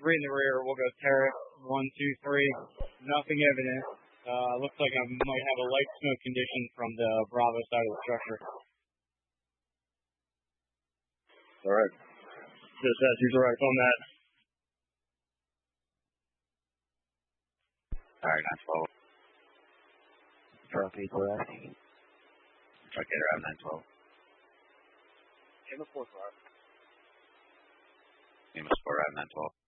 3 in the rear. We'll go Terrace, 1, 2, 3. Nothing evident. Looks like I might have a light smoke condition from the Bravo side of the structure. All right. Dispatch, use direct on that. All right, 912. Truck 8 left. Truck 8 around 912. In the 4th car. Amos 4 around 912.